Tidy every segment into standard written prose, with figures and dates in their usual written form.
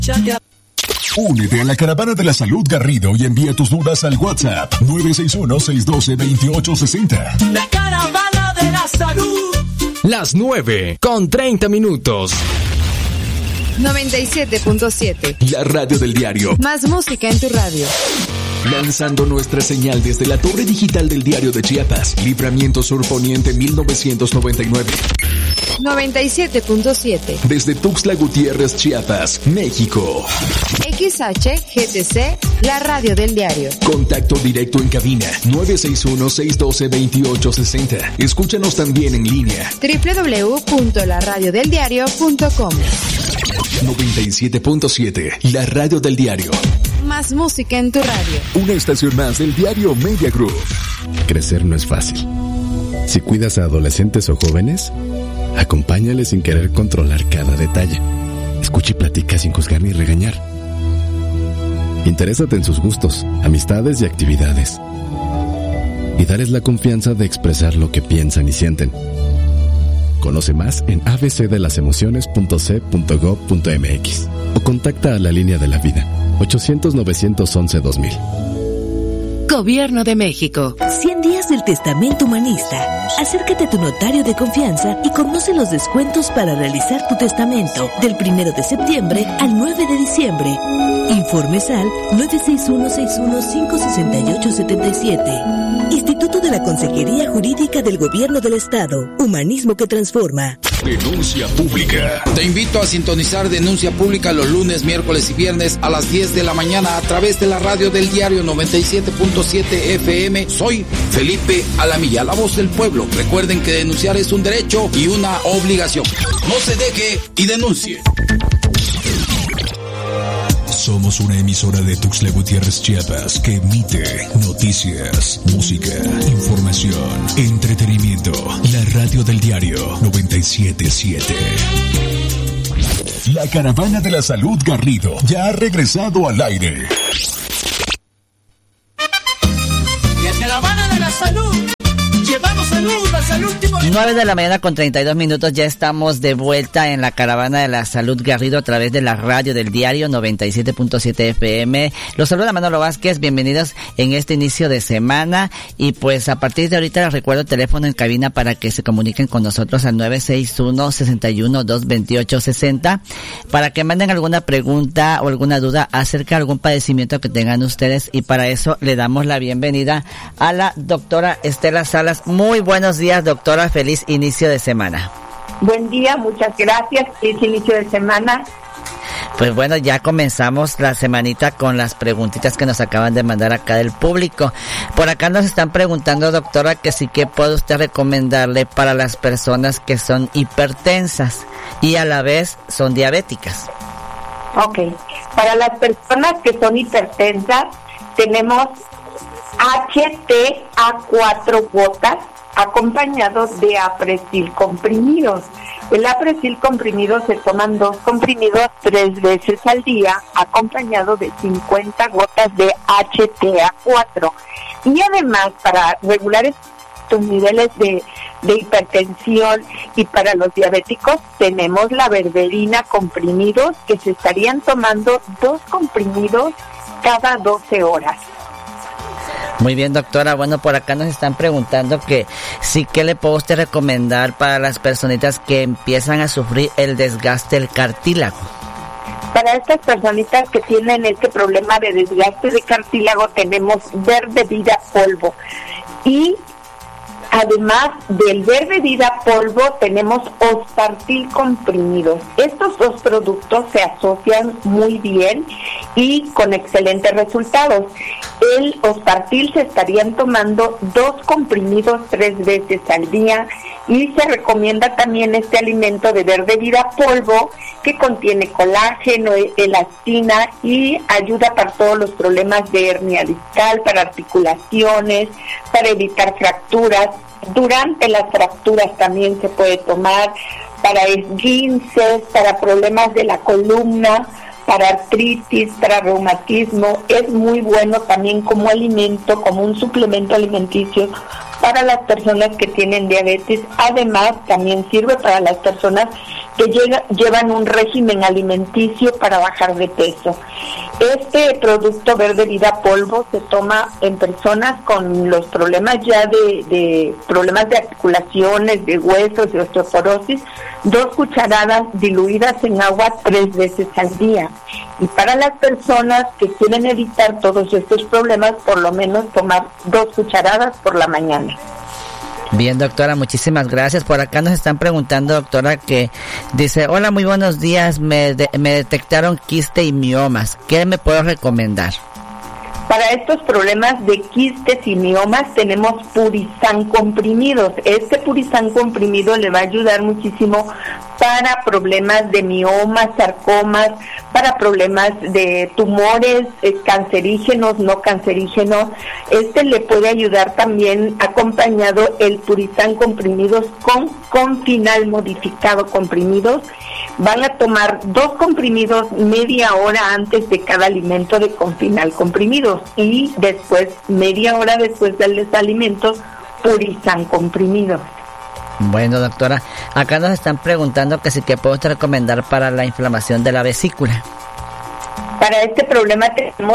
Únete a la Caravana de la Salud Garrido y envía tus dudas al WhatsApp 961-612-2860. La Caravana de la Salud. Las 9:30. 97.7. La radio del diario. Más música en tu radio. Lanzando nuestra señal desde la torre digital del Diario de Chiapas. Libramiento Sur Poniente 1999. 97.7. Desde Tuxtla Gutiérrez, Chiapas, México. XHGTC, la radio del diario. Contacto directo en cabina 961-612-2860. Escúchanos también en línea. www.laradiodeldiario.com. 97.7, la radio del diario. Más música en tu radio. Una estación más del diario Media Group. Crecer no es fácil. Si cuidas a adolescentes o jóvenes, acompáñales sin querer controlar cada detalle. Escucha y platica sin juzgar ni regañar. Interésate en sus gustos, amistades y actividades. Y dales la confianza de expresar lo que piensan y sienten. Conoce más en abcdelasemociones.c.gov.mx o contacta a la línea de la vida 800-911-2000. Gobierno de México. 100 días del Testamento Humanista. Acércate a tu notario de confianza y conoce los descuentos para realizar tu testamento del 1 de septiembre al 9 de diciembre. Informes al 961-615-6877. Instituto de la Consejería Jurídica del Gobierno del Estado. Humanismo que transforma. Denuncia pública. Te invito a sintonizar Denuncia Pública los lunes, miércoles y viernes a las 10 de la mañana a través de la radio del diario 97.7 FM. Soy Felipe Alamilla, la voz del pueblo. Recuerden que denunciar es un derecho y una obligación. No se deje y denuncie. Somos una emisora de Tuxtla Gutiérrez, Chiapas, que emite noticias, música, información, entretenimiento. La radio del diario 97.7. La Caravana de la Salud Garrido ya ha regresado al aire. La Caravana de la Salud. Llevamos salud hasta el último. 9 de la mañana con 32 minutos, ya estamos de vuelta en la Caravana de la Salud Garrido a través de la radio del diario 97.7 FM. Los saluda Manolo Vázquez, bienvenidos en este inicio de semana y pues a partir de ahorita les recuerdo el teléfono en cabina para que se comuniquen con nosotros al 961-61-228-60 para que manden alguna pregunta o alguna duda acerca de algún padecimiento que tengan ustedes y para eso le damos la bienvenida a la doctora Estela Salas. Muy buenos días, doctora. Feliz inicio de semana. Buen día, muchas gracias. Feliz inicio de semana. Pues bueno, ya comenzamos la semanita con las preguntitas que nos acaban de mandar acá del público. Por acá nos están preguntando, doctora, que sí que puede usted recomendarle para las personas que son hipertensas y a la vez son diabéticas. Ok, para las personas que son hipertensas tenemos HT a 4 gotas acompañados de Apresil comprimidos. El Apresil comprimido se toman 2 comprimidos 3 veces al día acompañado de 50 gotas de HTA4. Y además para regular estos niveles de hipertensión y para los diabéticos tenemos la berberina comprimidos que se estarían tomando 2 comprimidos cada 12 horas. Muy bien, doctora. Bueno, por acá nos están preguntando que sí, ¿qué le puedo usted recomendar para las personitas que empiezan a sufrir el desgaste del cartílago? Para estas personitas que tienen este problema de desgaste de cartílago tenemos Verde Vida polvo y además del Verde Vida polvo tenemos Ostartil comprimidos. Estos 2 productos se asocian muy bien y con excelentes resultados. El Ostartil se estarían tomando 2 comprimidos 3 veces al día y se recomienda también este alimento de Verde Vida polvo que contiene colágeno, elastina y ayuda para todos los problemas de hernia discal, para articulaciones, para evitar fracturas. Durante las fracturas también se puede tomar para esguinces, para problemas de la columna, para artritis, para reumatismo. Es muy bueno también como alimento, como un suplemento alimenticio para las personas que tienen diabetes. Además, también sirve para las personas que llevan un régimen alimenticio para bajar de peso. Este producto Verde Vida Polvo se toma en personas con los problemas ya de problemas de articulaciones, de huesos, de osteoporosis, 2 cucharadas diluidas en agua 3 veces al día. Y para las personas que quieren evitar todos estos problemas, por lo menos tomar 2 cucharadas por la mañana. Bien, doctora, muchísimas gracias. Por acá nos están preguntando, doctora, que dice: hola, muy buenos días, me detectaron quiste y miomas, ¿qué me puedo recomendar? Para estos problemas de quistes y miomas tenemos Purisan comprimidos. Este Purisan comprimido le va a ayudar muchísimo para problemas de miomas, sarcomas, para problemas de tumores cancerígenos, no cancerígenos. Este le puede ayudar también acompañado el Purisan comprimidos con final modificado comprimidos. Van a tomar 2 comprimidos media hora antes de cada alimento de Confinal comprimidos y después, media hora después de los alimentos, Purisan comprimidos. Bueno, doctora, acá nos están preguntando que si que puedo recomendar para la inflamación de la vesícula. Para este problema tenemos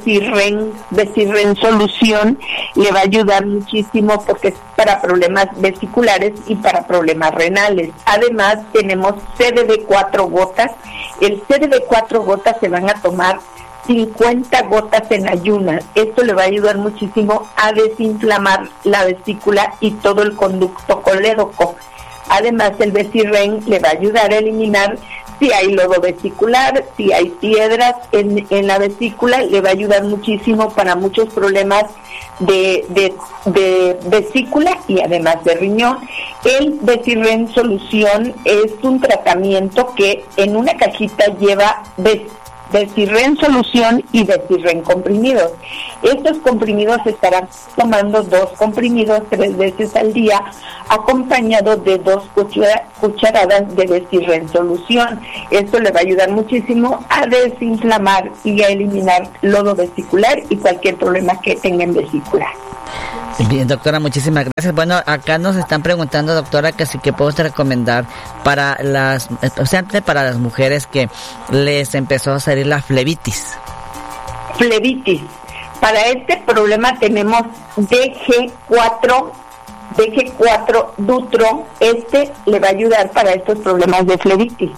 Vesirren solución, le va a ayudar muchísimo porque es para problemas vesiculares y para problemas renales. Además tenemos CDD4 gotas, el CDD4 gotas se van a tomar 50 gotas en ayunas. Esto le va a ayudar muchísimo a desinflamar la vesícula y todo el conducto colédoco. Además el Vesirren le va a ayudar a eliminar si hay lodo vesicular, si hay piedras en la vesícula, le va a ayudar muchísimo para muchos problemas de vesícula y además de riñón. El Vesirren solución es un tratamiento que en una cajita lleva Vesirren solución y Vesirren comprimidos. Estos comprimidos estarán tomando 2 comprimidos 3 veces al día, acompañado de 2 cucharadas de Vesirren solución. Esto le va a ayudar muchísimo a desinflamar y a eliminar lodo vesicular y cualquier problema que tenga en vesícula. Bien, doctora, muchísimas gracias. Bueno, acá nos están preguntando, doctora, que sí que puedo recomendar para especialmente para las mujeres que les empezó a salir la flebitis. Flebitis. Para este problema tenemos DG4 Dutro. Este le va a ayudar para estos problemas de flebitis.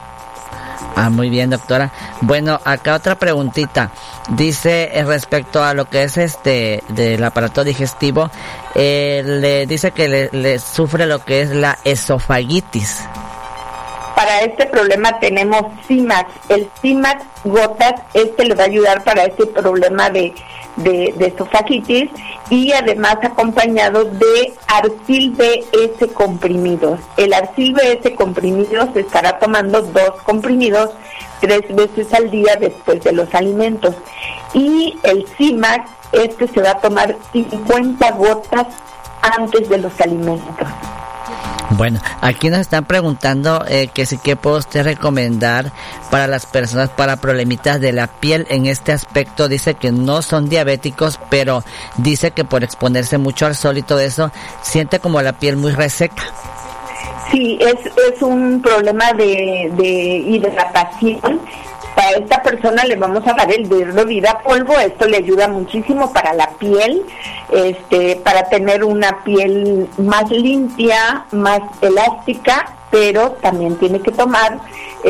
Muy bien, doctora. Bueno, acá otra preguntita. Dice respecto a lo que es del aparato digestivo, le dice que le sufre lo que es la esofagitis. Para este problema tenemos Cimax. El Cimax gotas, le va a ayudar para este problema de esofagitis y además acompañado de Arcil BS comprimidos. El Arcil BS comprimidos se estará tomando 2 comprimidos 3 veces al día después de los alimentos. Y el Cimax, se va a tomar 50 gotas antes de los alimentos. Bueno, aquí nos están preguntando que sí que puedo usted recomendar para las personas para problemitas de la piel en este aspecto. Dice que no son diabéticos, pero dice que por exponerse mucho al sol y todo eso, siente como la piel muy reseca. Sí, es un problema de hidratación. Para esta persona le vamos a dar el Verde Vida Polvo. Esto le ayuda muchísimo para la piel, para tener una piel más limpia, más elástica, pero también tiene que tomar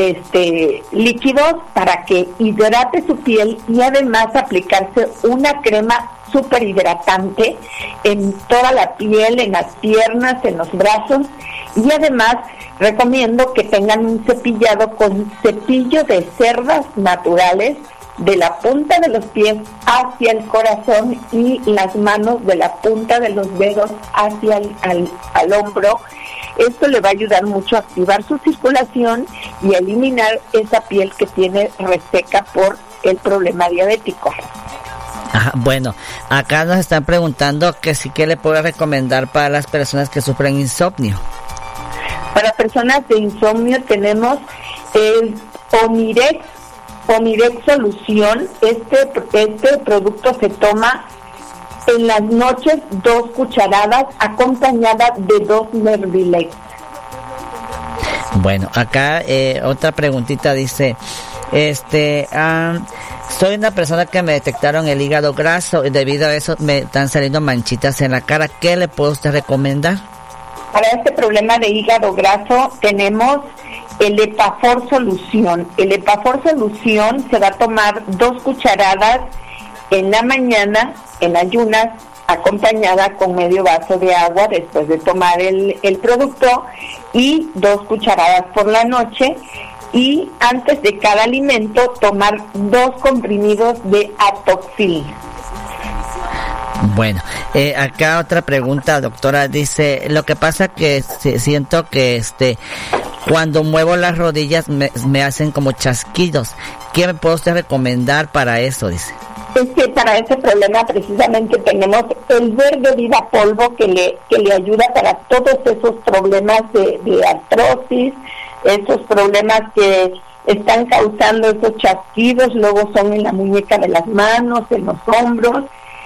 líquidos para que hidrate su piel y además aplicarse una crema súper hidratante en toda la piel, en las piernas, en los brazos. Y además recomiendo que tengan un cepillado con cepillo de cerdas naturales de la punta de los pies hacia el corazón y las manos de la punta de los dedos hacia al hombro. Esto le va a ayudar mucho a activar su circulación y a eliminar esa piel que tiene reseca por el problema diabético. Bueno, acá nos están preguntando que sí que le puedo recomendar para las personas que sufren insomnio. Para personas de insomnio tenemos el Omirex solución. Este producto se toma en las noches 2 cucharadas acompañada de 2 Nervilex. Bueno, acá otra preguntita dice, soy una persona que me detectaron el hígado graso y debido a eso me están saliendo manchitas en la cara. ¿Qué le puede usted recomendar? Para este problema de hígado graso tenemos el Epafor Solución. El Epafor Solución se va a tomar 2 cucharadas en la mañana, en ayunas, acompañada con medio vaso de agua después de tomar el producto, y 2 cucharadas por la noche, y antes de cada alimento tomar 2 comprimidos de Atoxil. Bueno, acá otra pregunta, doctora, dice, lo que pasa que siento que cuando muevo las rodillas me hacen como chasquidos. ¿Qué me puede usted recomendar para eso? Dice. Es que para ese problema precisamente tenemos el Verde Vida Polvo que le ayuda para todos esos problemas de artrosis, esos problemas que están causando esos chasquidos, luego son en la muñeca de las manos, en los hombros,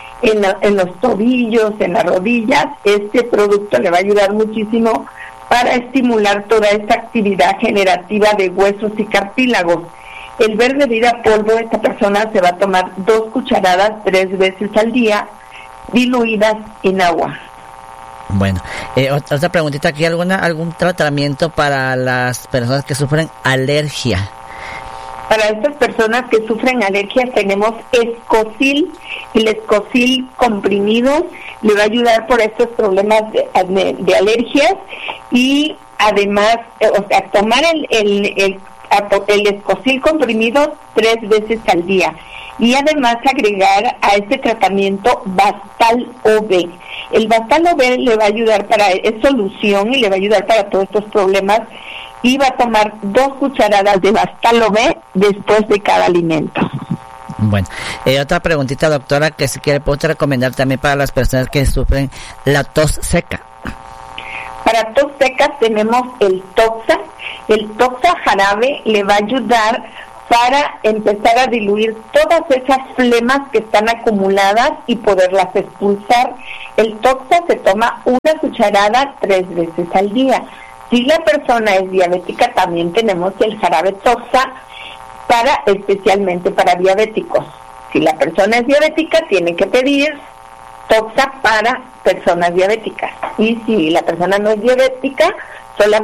en los tobillos, en las rodillas. Este producto le va a ayudar muchísimo para estimular toda esa actividad generativa de huesos y cartílagos. El Verde Vida Polvo, esta persona se va a tomar 2 cucharadas 3 veces al día, diluidas en agua. Bueno, otra preguntita aquí, ¿algún tratamiento para las personas que sufren alergia? Para estas personas que sufren alergias tenemos Escosil. El Escosil comprimido le va a ayudar por estos problemas de alergias, y además, tomar el Escosil comprimido 3 veces al día, y además agregar a este tratamiento Bastal OB. El Bastal OB le va a ayudar es solución y le va a ayudar para todos estos problemas, y va a tomar 2 cucharadas de Bastal OB después de cada alimento. Bueno, otra preguntita, doctora, que si quiere puedo recomendar también para las personas que sufren la tos seca. Para tos secas tenemos el Toxa. El Toxa jarabe le va a ayudar para empezar a diluir todas esas flemas que están acumuladas y poderlas expulsar. El Toxa se toma 1 cucharada 3 veces al día. Si la persona es diabética, también tenemos el jarabe Toxa especialmente para diabéticos. Si la persona es diabética, tiene que pedir Toxa para personas diabéticas. Y si la persona no es diabética, solamente